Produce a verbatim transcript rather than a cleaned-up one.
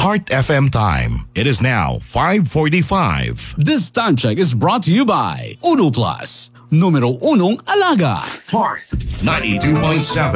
Heart F M time. It is now five forty-five. This time check is brought to you by Uno Plus, numero unong alaga. Heart ninety-two point seven.